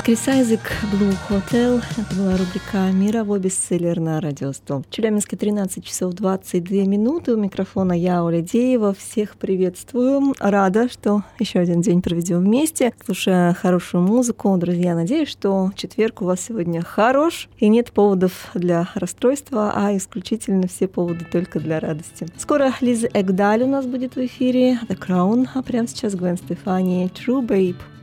Крис Айзек, Blue Hotel. Это была рубрика «Мировой бестселлер» на Радио 100. В Челябинске 13 часов 22 минуты. У микрофона я, Оля Деева. Всех приветствую. Рада, что еще один день проведем вместе, слушая хорошую музыку. Друзья, надеюсь, что четверг у вас сегодня хорош и нет поводов для расстройства, а исключительно все поводы только для радости. Скоро Лиза Экдаль у нас будет в эфире, The Crown, а прямо сейчас Гвен Стефани, True Babe.